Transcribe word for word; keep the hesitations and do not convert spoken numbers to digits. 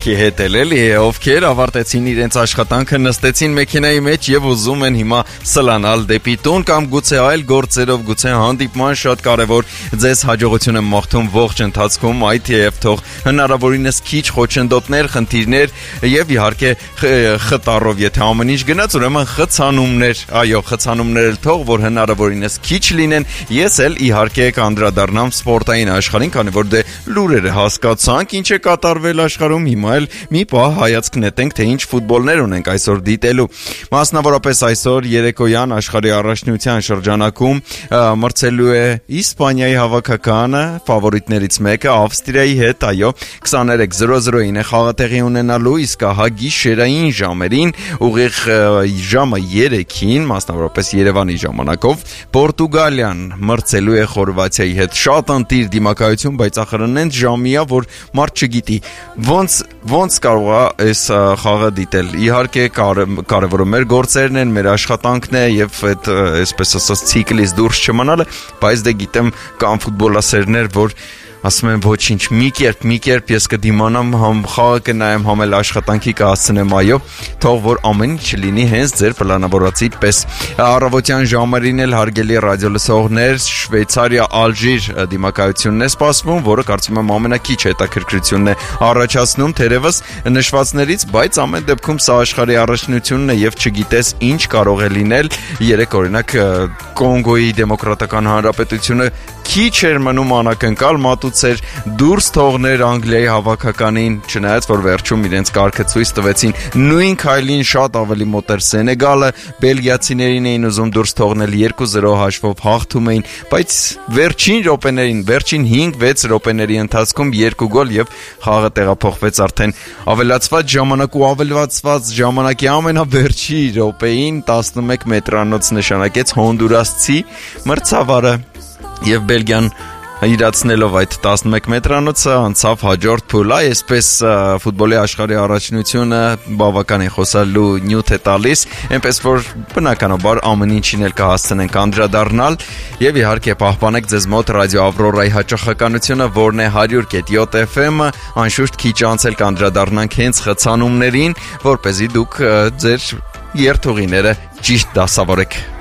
կյանքի հետ էլ էլի, ովքեր ավարտեցին իրենց աշխատանքը, նստեցին մեքենայի մեջ եւ ուզում են հիմա սլանալ դեպի տուն կամ գուցե այլ գործերով, գուցե հանդիպման, շատ կարեւոր ձեզ հաջողություն եմ մաղթում ողջ ընթացքում, այդ եւ թող հնարավորինս քիչ խոչընդոտներ, խնդիրներ եւ իհարկե խտարով, եթե ամեն ինչ գնաց, ուրեմն խցանումներ, այո, խցանումներ էլ թող որ հնարավորինս քիչ լինեն։ Ես էլ իհարկե կանդրադառնամ սպորտային աշխարհին, քանի որ դե լուրերը հասկացանք, ինչ է կատարվել աշխարհում, հիմա էլ մի պահ հայացք նետենք, թե ինչ ֆուտբոլներ ունենք այսօր դիտելու։ Մասնավորապես այսօր երեկոյան աշխարհի առաջնության շրջանակում մրցելու է Իսպանիայի հավաքականը, ֆավորիտներից մեկը Ավստրիայի հետ, այո, քսաներեք զրո զրոին է խաղը տեղի ունենալու, իսկ հա գիշերային ժամերին, ուղիղ ժամը երեքին, մասնավորապես Երևանի ժամանակով, Պորտուգալիան մրցելու է Խորվաթիայի հետ։ Շատ ընտիր դիմակայություն, բայց ախրնեն ժամիա, որ մարդ չգիտի ոնց ոնց կարող է այս խաղը դիտել։ Իհարկե կարևորը մեր գործերն են, մեր աշխատանքն է եւ այդ այսպես ասած ցիկլից դուրս չմնալը, բայց դե գիտեմ կան ֆուտբոլասերներ, որ ասում են ոչինչ, մի կերպ, մի կերպ ես կդիմանամ, համ խաղը կնայեմ, համ էլ աշխատանքի կհասցնեմ, այո, թող որ ամեն ինչ լինի հենց ձեր պլանավորածի պես։ Առավոտյան ժամերին էլ հարգելի ռադիոլսողներ, Շվեյցարիա Ալժիր դիմակայությունն է սպասվում, որը կարծում եմ ամենակիչ հետաքրքրությունն է առաջացնում, թերևս նշվածներից, բայց ամեն դեպքում սա աշխարհի առաջնությունն է եւ չգիտես ինչ կարող է լինել։ Երեք օրինակ Կոնգոյի դեմոկրատական հանրապետությունը քիչ էր մնում անակնկալ մատուցեր դուրս թողներ Անգլիայի հավաքականին, չնայած որ վերջում իրենց կարգը ցույց տվեցին նույն քայլին շատ ավելի մոտ էր Սենեգալը, բելգիացիներին էին ուզում դուրս թողնել երկու զրո հաշվով հաղթում էին, բայց վերջին րոպեներին, վերջին հինգ-վեց րոպեների ընթացքում երկու գոլ եւ խաղը տեղափոխվեց արդեն ավելացված ժամանակ ու ավելացված ժամանակի ամենավերջի րոպեին տասնմեկ մետրանոց նշանակեց հոնդուրասցի մրցավարը եւ Բելգիան իրացնելով այդ տասնմեկ մետրանոցը անցավ հաջորդ փուլ, այսպես ֆուտբոլի աշխարհի առաջնությունը բավականին խոսալու նյութ է տալիս, այնպես որ բնականաբար ամեն ինչին էլ կհասցնենք անդրադառնալ եւ իհարկե պահպանեք ձեզ մոտ ռադիո Ավրորայի հաճախականությունը, որն է հարյուր կետ յոթ էֆ էմ, անշուշտ քիչ անց էլ կանդրադառնանք հենց խցանումներին, որպեսզի դուք ձեր երթուղիները ճիշտ դասավորեք։